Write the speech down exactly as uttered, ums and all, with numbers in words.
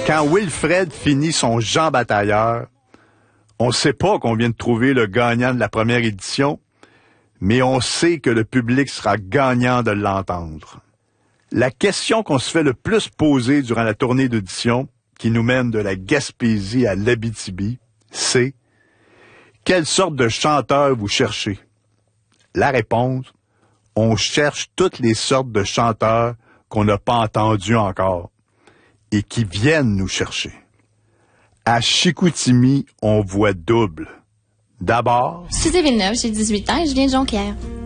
Quand Wilfred finit son Jean Batailleur, on ne sait pas qu'on vient de trouver le gagnant de la première édition, mais on sait que le public sera gagnant de l'entendre. La question qu'on se fait le plus poser durant la tournée d'audition, qui nous mène de la Gaspésie à l'Abitibi, c'est « Quelle sorte de chanteur vous cherchez? » La réponse, on cherche toutes les sortes de chanteurs qu'on n'a pas entendus encore et qui viennent nous chercher. À Chicoutimi, on voit double. D'abord... Suzy Villeneuve, j'ai dix-huit ans et je viens de Jonquière.